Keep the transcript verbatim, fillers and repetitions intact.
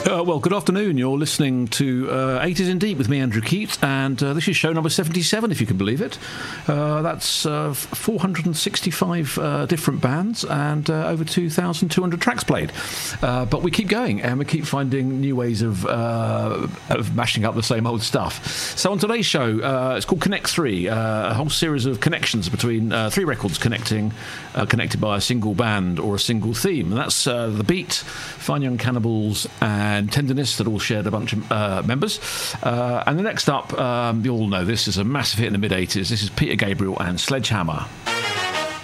Uh, well, good afternoon. You're listening to uh, eighties in Deep with me, Andrew Keat, and uh, this is show number seventy-seven, if you can believe it. Uh, that's uh, four hundred sixty-five uh, different bands and uh, over two thousand two hundred tracks played. Uh, but we keep going, and we keep finding new ways of, uh, of mashing up the same old stuff. So on today's show, uh, it's called Connect three, uh, a whole series of connections between uh, three records connecting, uh, connected by a single band or a single theme. And that's uh, The Beat, Fine Young Cannibals, and and Tenderness that all shared a bunch of uh, members. Uh, and the next up, um, you all know this is a massive hit in the mid-eighties. This is Peter Gabriel and Sledgehammer.